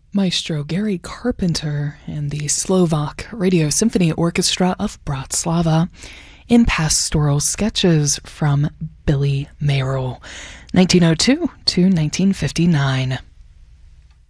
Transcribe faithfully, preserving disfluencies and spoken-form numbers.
Maestro Gary Carpenter and the Slovak Radio Symphony Orchestra of Bratislava in Pastoral Sketches from Billy Mayerl, nineteen oh two to nineteen fifty-nine.